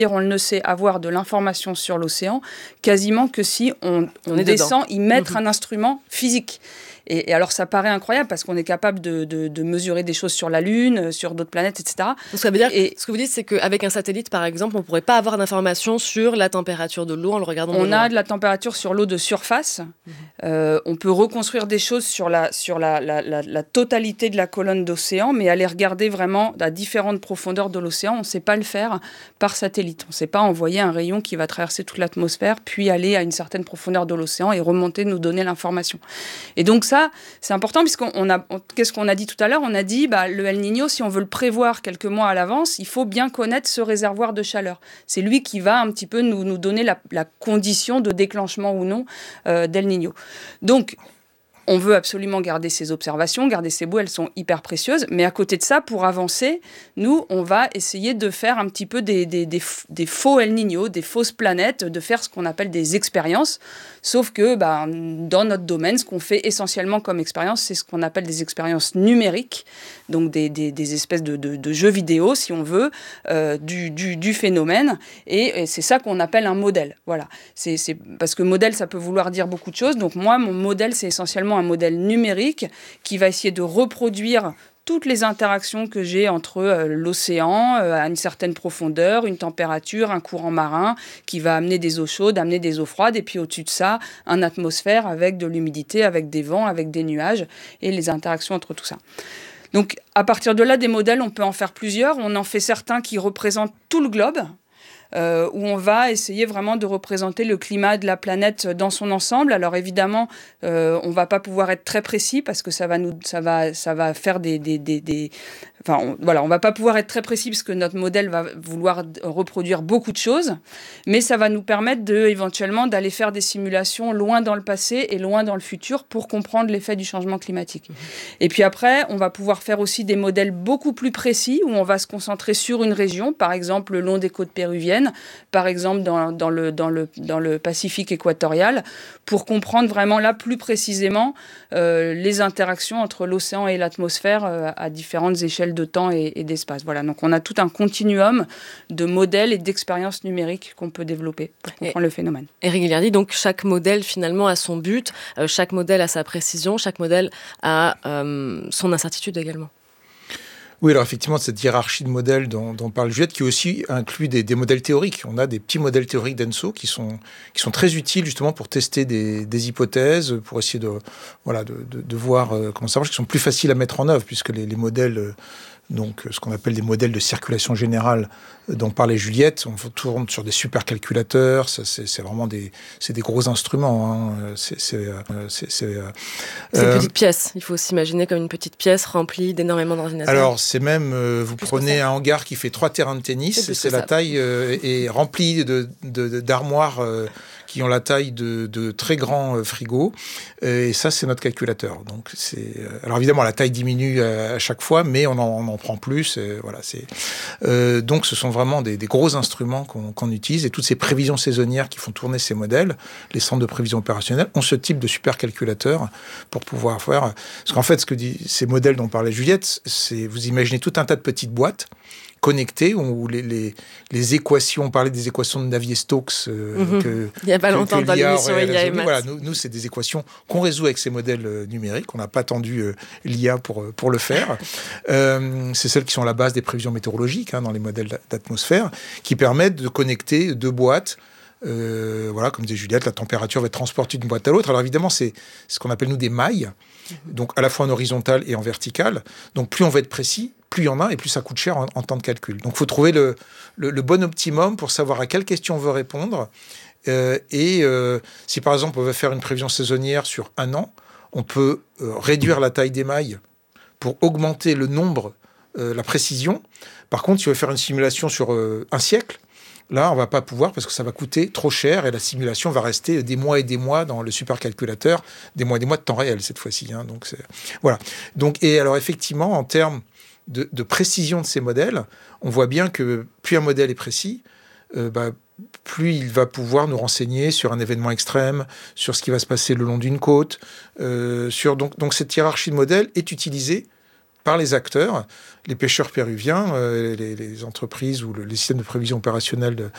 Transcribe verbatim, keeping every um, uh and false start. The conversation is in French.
on ne sait avoir de l'information sur l'océan quasiment que si on, on, on descend y mettre mmh. un instrument physique. Et, et alors, ça paraît incroyable parce qu'on est capable de, de, de mesurer des choses sur la Lune, sur d'autres planètes, et cetera. Donc, ça veut dire, et, ce que vous dites, c'est qu'avec un satellite, par exemple, on ne pourrait pas avoir d'informations sur la température de l'eau en le regardant de loin. On a de la température sur l'eau de surface. Mmh. Euh, on peut reconstruire des choses sur, la, sur la, la, la, la totalité de la colonne d'océan, mais aller regarder vraiment à différentes profondeurs de l'océan, on ne sait pas le faire par satellite. On ne sait pas envoyer un rayon qui va traverser toute l'atmosphère, puis aller à une certaine profondeur de l'océan et remonter, nous donner l'information. Et donc, ça, c'est important puisqu'on a, on, qu'est-ce qu'on a dit tout à l'heure ? On a dit, bah, le El Niño, si on veut le prévoir quelques mois à l'avance, il faut bien connaître ce réservoir de chaleur. C'est lui qui va un petit peu nous, nous donner la, la condition de déclenchement ou non euh, d'El Niño. Donc, on veut absolument garder ces observations, garder ces bouées, elles sont hyper précieuses. Mais à côté de ça, pour avancer, nous, on va essayer de faire un petit peu des, des, des, des faux El Niño, des fausses planètes, de faire ce qu'on appelle des expériences. Sauf que bah, dans notre domaine, ce qu'on fait essentiellement comme expérience, c'est ce qu'on appelle des expériences numériques, donc des, des, des espèces de, de, de jeux vidéo, si on veut, euh, du, du, du phénomène. Et, et c'est ça qu'on appelle un modèle. Voilà. C'est, c'est, parce que modèle, ça peut vouloir dire beaucoup de choses. Donc moi, mon modèle, c'est essentiellement un modèle numérique qui va essayer de reproduire toutes les interactions que j'ai entre euh, l'océan euh, à une certaine profondeur, une température, un courant marin qui va amener des eaux chaudes, amener des eaux froides, et puis au-dessus de ça, une atmosphère avec de l'humidité, avec des vents, avec des nuages, et les interactions entre tout ça. Donc, à partir de là, des modèles, on peut en faire plusieurs. On en fait certains qui représentent tout le globe, Euh, où on va essayer vraiment de représenter le climat de la planète dans son ensemble. Alors évidemment, euh, on ne va pas pouvoir être très précis parce que ça va, nous, ça va, ça va faire des... des, des, des enfin, on, voilà, on ne va pas pouvoir être très précis parce que notre modèle va vouloir reproduire beaucoup de choses, mais ça va nous permettre de, éventuellement d'aller faire des simulations loin dans le passé et loin dans le futur pour comprendre l'effet du changement climatique. Mmh. Et puis après, on va pouvoir faire aussi des modèles beaucoup plus précis où on va se concentrer sur une région, par exemple le long des côtes péruviennes, par exemple dans, dans, le, dans, le, dans le Pacifique équatorial, pour comprendre vraiment là plus précisément euh, les interactions entre l'océan et l'atmosphère euh, à différentes échelles de temps et, et d'espace. Voilà, donc on a tout un continuum de modèles et d'expériences numériques qu'on peut développer pour comprendre et, le phénomène. Éric Gagliardi, donc chaque modèle finalement a son but, euh, chaque modèle a sa précision, chaque modèle a euh, son incertitude également. Oui, alors effectivement, cette hiérarchie de modèles dont, dont parle Juliette, qui aussi inclut des, des modèles théoriques. On a des petits modèles théoriques d'ENSO qui sont, qui sont très utiles justement pour tester des, des hypothèses, pour essayer de, voilà, de, de, de voir euh, comment ça marche, qui sont plus faciles à mettre en œuvre, puisque les, les modèles... Euh, donc ce qu'on appelle des modèles de circulation générale dont parlait Juliette, on tourne sur des supercalculateurs, ça, c'est, c'est vraiment des, c'est des gros instruments. Hein. C'est, c'est, c'est, c'est, euh, c'est une petite pièce, il faut s'imaginer comme une petite pièce remplie d'énormément d'ordinateurs. Alors c'est même, euh, vous Plus prenez un hangar qui fait trois terrains de tennis, c'est, c'est la ça. taille euh, est remplie de, de, de, d'armoires euh, qui ont la taille de, de très grands euh, frigos, et ça c'est notre calculateur. Donc, c'est, euh, alors évidemment la taille diminue à, à chaque fois, mais on en, on en prend plus. Et voilà, c'est, euh, donc ce sont vraiment des, des gros instruments qu'on, qu'on utilise, et toutes ces prévisions saisonnières qui font tourner ces modèles, les centres de prévision opérationnelle, ont ce type de supercalculateur pour pouvoir faire... Parce qu'en fait, ce que dit, ces modèles dont parlait Juliette, c'est, vous imaginez tout un tas de petites boîtes connectées, où les, les, les équations, on parlait des équations de Navier-Stokes. Euh, mmh. que, il n'y a pas que, longtemps que dans l'émission L I A et Maths. Voilà, nous, nous, c'est des équations qu'on résout avec ces modèles euh, numériques. On n'a pas attendu euh, l'I A pour, pour le faire. euh, c'est celles qui sont à la base des prévisions météorologiques, hein, dans les modèles d'atmosphère, qui permettent de connecter deux boîtes. Euh, voilà, comme disait Juliette, la température va être transportée d'une boîte à l'autre. Alors évidemment, c'est ce qu'on appelle nous des mailles, donc à la fois en horizontal et en vertical. Donc plus on va être précis, plus il y en a et plus ça coûte cher en, en temps de calcul. Donc il faut trouver le, le, le bon optimum pour savoir à quelle question on veut répondre. Euh, et euh, si par exemple on veut faire une prévision saisonnière sur un an, on peut euh, réduire la taille des mailles pour augmenter le nombre, euh, la précision. Par contre, si on veut faire une simulation sur euh, un siècle, là, on ne va pas pouvoir parce que ça va coûter trop cher et la simulation va rester des mois et des mois dans le supercalculateur, des mois et des mois de temps réel cette fois-ci. Hein, donc, c'est... Voilà. Donc, et alors, effectivement, en termes de, de précision de ces modèles, on voit bien que plus un modèle est précis, euh, bah, plus il va pouvoir nous renseigner sur un événement extrême, sur ce qui va se passer le long d'une côte. Euh, sur, donc, donc, cette hiérarchie de modèles est utilisée par les acteurs, les pêcheurs péruviens, euh, les, les entreprises ou le, les systèmes de prévision opérationnelle de,